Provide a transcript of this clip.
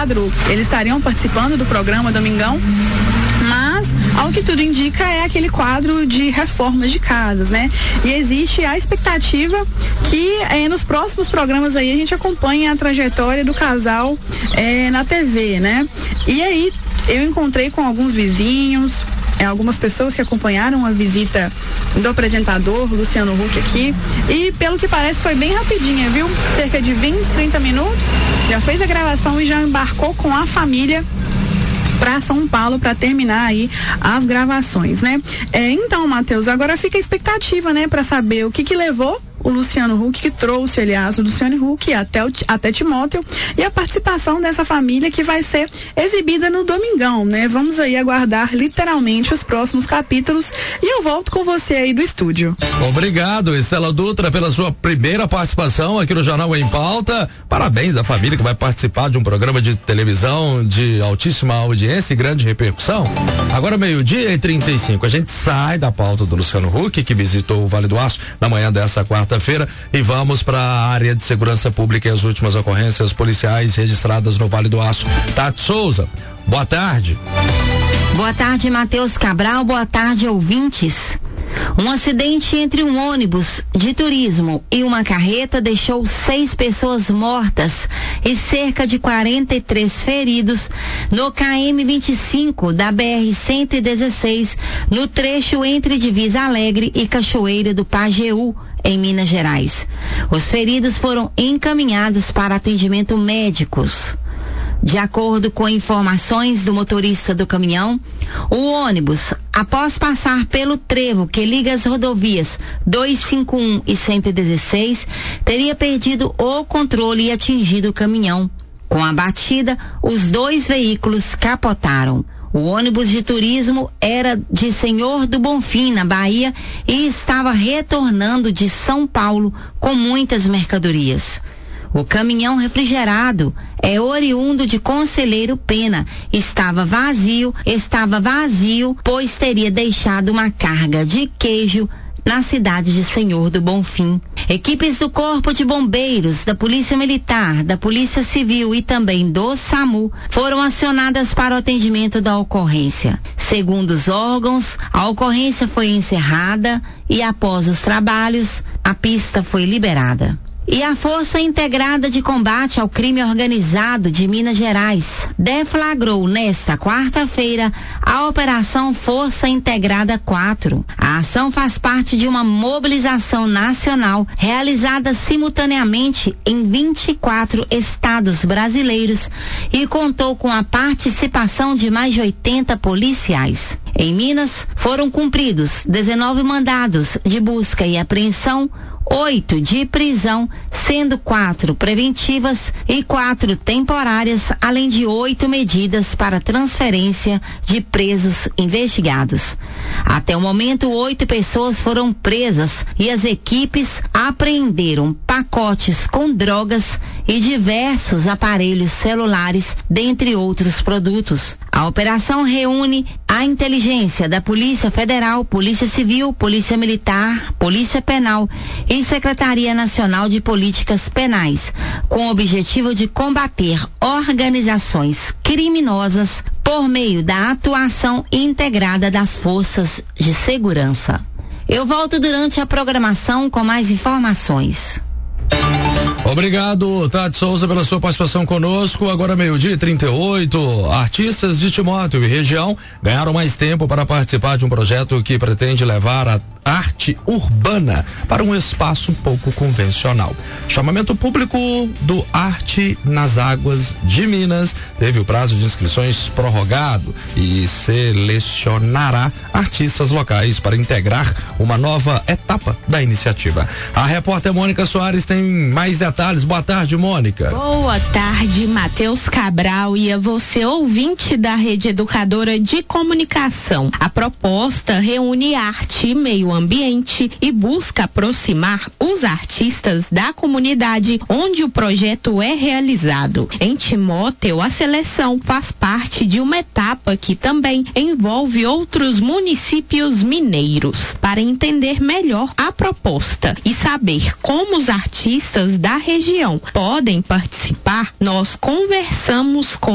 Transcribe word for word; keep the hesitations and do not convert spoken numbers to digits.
eles estariam participando do programa Domingão, mas ao que tudo indica é aquele quadro de reformas de casas, né? E existe a expectativa que eh, nos próximos programas aí a gente acompanhe a trajetória do casal eh, na T V, né? E aí eu encontrei com alguns vizinhos, eh, algumas pessoas que acompanharam a visita do apresentador Luciano Huck aqui, e pelo que parece foi bem rapidinha, viu? Cerca de vinte, trinta minutos, já fez a gravação e já embarcou com a família para São Paulo para terminar aí as gravações, né? É, então, Matheus, agora fica a expectativa, né, para saber o que que levou o Luciano Huck, que trouxe, aliás, o Luciano Huck até, o, até Timóteo, e a participação dessa família que vai ser exibida no Domingão, né? Vamos aí aguardar literalmente os próximos capítulos e eu volto com você aí do estúdio. Obrigado, Estela Dutra, pela sua primeira participação aqui no Jornal Em Pauta. Parabéns à família que vai participar de um programa de televisão de altíssima audiência e grande repercussão. Agora meio-dia e trinta e cinco, a gente sai da pauta do Luciano Huck, que visitou o Vale do Aço na manhã dessa quarta feira e vamos para a área de segurança pública e as últimas ocorrências policiais registradas no Vale do Aço. Tati Souza, boa tarde. Boa tarde, Matheus Cabral, boa tarde, ouvintes. Um acidente entre um ônibus de turismo e uma carreta deixou seis pessoas mortas e cerca de quarenta e três feridos no K M vinte e cinco da B R cento e dezesseis, no trecho entre Divisa Alegre e Cachoeira do Pajeú, em Minas Gerais. Os feridos foram encaminhados para atendimento médicos. De acordo com informações do motorista do caminhão, o ônibus, após passar pelo trevo que liga as rodovias duzentos e cinquenta e um e cento e dezesseis, teria perdido o controle e atingido o caminhão. Com a batida, os dois veículos capotaram. O ônibus de turismo era de Senhor do Bonfim, na Bahia, e estava retornando de São Paulo com muitas mercadorias. O caminhão refrigerado é oriundo de Conselheiro Pena. Estava vazio, estava vazio, pois teria deixado uma carga de queijo na cidade de Senhor do Bonfim. Equipes do Corpo de Bombeiros, da Polícia Militar, da Polícia Civil e também do SAMU foram acionadas para o atendimento da ocorrência. Segundo os órgãos, a ocorrência foi encerrada e após os trabalhos, a pista foi liberada. E a Força Integrada de Combate ao Crime Organizado de Minas Gerais deflagrou nesta quarta-feira a Operação Força Integrada quatro. A ação faz parte de uma mobilização nacional realizada simultaneamente em vinte e quatro estados brasileiros e contou com a participação de mais de oitenta policiais. Em Minas, foram cumpridos dezenove mandados de busca e apreensão, oito de prisão, sendo quatro preventivas e quatro temporárias, além de oito medidas para transferência de presos investigados. Até o momento, oito pessoas foram presas e as equipes apreenderam pacotes com drogas e diversos aparelhos celulares, dentre outros produtos. A operação reúne a inteligência da Polícia Federal, Polícia Civil, Polícia Militar, Polícia Penal e Secretaria Nacional de Políticas Penais, com o objetivo de combater organizações criminosas por meio da atuação integrada das forças de segurança. Eu volto durante a programação com mais informações. Obrigado, Tati Souza, pela sua participação conosco. Agora meio-dia e trinta e oito. Artistas de Timóteo e região ganharam mais tempo para participar de um projeto que pretende levar a arte urbana para um espaço pouco convencional. Chamamento público do Arte nas Águas de Minas teve o prazo de inscrições prorrogado e selecionará artistas locais para integrar uma nova etapa da iniciativa. A repórter Mônica Soares tem mais detalhes. Boa tarde, Mônica. Boa tarde, Matheus Cabral e a você, ouvinte da Rede Educadora de Comunicação. A proposta reúne arte e meio ambiente e busca aproximar os artistas da comunidade onde o projeto é realizado. Em Timóteo, a seleção faz parte de uma etapa que também envolve outros municípios mineiros. Para entender melhor a proposta e saber como os artistas da região podem participar, nós conversamos com